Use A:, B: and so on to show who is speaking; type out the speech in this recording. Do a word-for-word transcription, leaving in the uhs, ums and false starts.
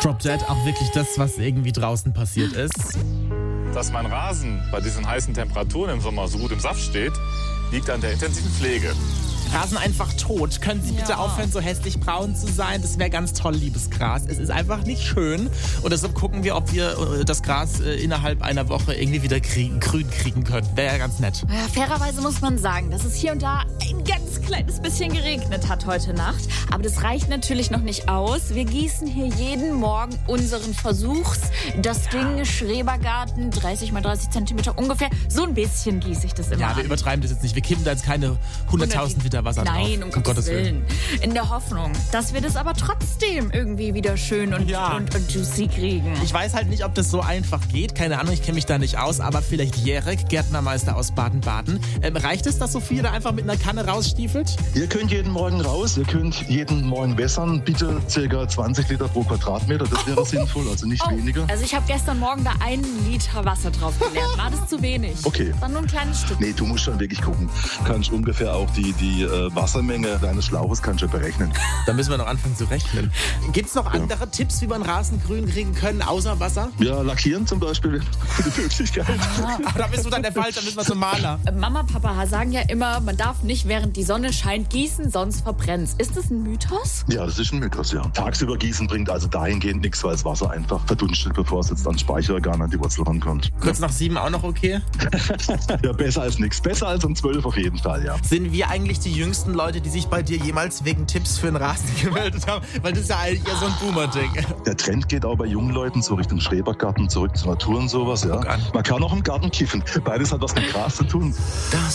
A: Drop Dead, auch wirklich das, was irgendwie draußen passiert ist.
B: Dass mein Rasen bei diesen heißen Temperaturen im Sommer so gut im Saft steht, liegt an der intensiven Pflege.
A: Rasen einfach tot. Können Sie bitte
C: Ja.
A: aufhören, so hässlich braun zu sein? Das wäre ganz toll, liebes Gras. Es ist einfach nicht schön. Und deshalb gucken wir, ob wir äh, das Gras äh, innerhalb einer Woche irgendwie wieder kriegen, grün kriegen können. Wäre ja ganz nett.
C: Ja, fairerweise muss man sagen, dass es hier und da ein ganz kleines bisschen geregnet hat heute Nacht. Aber das reicht natürlich noch nicht aus. Wir gießen hier jeden Morgen unseren Versuchs. Das Ding Schrebergarten, dreißig mal dreißig Zentimeter ungefähr. So ein bisschen gieße ich das immer
A: Ja, wir
C: an.
A: übertreiben das jetzt nicht. Wir kippen da jetzt keine hunderttausend Liter Wasser drauf.
C: Nein, um Gottes Willen. In der Hoffnung, dass wir das aber trotzdem irgendwie wieder schön und,
A: Ja.
C: und, und juicy kriegen.
A: Ich weiß halt nicht, ob das so einfach geht. Keine Ahnung, ich kenne mich da nicht aus. Aber vielleicht Jerek, Gärtnermeister aus Baden-Baden. Ähm, reicht es, dass Sophia da einfach mit einer Kanne rausstiefelt?
D: Ihr könnt jeden Morgen raus, ihr könnt jeden Morgen wässern. Bitte ca. zwanzig Liter pro Quadratmeter, das wäre sinnvoll, also nicht
C: Oh,
D: weniger.
C: also ich habe gestern Morgen da einen Liter Wasser drauf geleert. War das zu wenig?
D: Okay.
C: Das war nur ein kleines Stück.
D: Nee, du musst schon wirklich gucken. Kannst ungefähr auch die, die äh, Wassermenge deines Schlauches kannst du berechnen.
A: Da müssen wir noch anfangen zu rechnen. Gibt es noch andere Tipps, wie man Rasen grün kriegen können, außer Wasser?
D: Ja, lackieren zum Beispiel, wäre eine gute Möglichkeit.
A: Aber da bist du dann der Falsche, da müssen wir zum Maler.
C: Mama, Papa sagen ja immer, man darf nicht während die Sonne scheint gießen, sonst verbrennt's. Ist das ein Mythos?
D: Ja, das ist ein Mythos, ja. Tagsüber gießen bringt also dahingehend nichts, weil das Wasser einfach verdunstet, bevor es jetzt ans Speicherorgan an die Wurzel rankommt.
A: Kurz nach sieben auch noch okay?
D: Ja, besser als nichts. Besser als um zwölf auf jeden Fall, ja.
A: Sind wir eigentlich die jüngsten Leute, die sich bei dir jemals wegen Tipps für einen Rasen gemeldet haben? Weil das ist ja eigentlich eher so ein Boomer-Ding.
D: Der Trend geht auch bei jungen Leuten so Richtung Schrebergarten, zurück zur Natur und sowas, ja.
A: Guck an.
D: Man kann auch im Garten kiffen. Beides hat was mit Gras zu tun.
A: Das